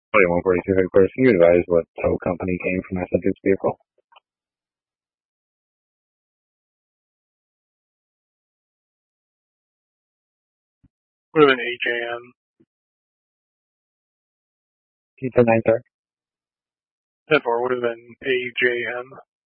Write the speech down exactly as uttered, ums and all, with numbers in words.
one forty-two headquarters, can you advise what tow company came from that subject's vehicle? Would have been A J M. Keep the nine, sir. ten four would have been A J M.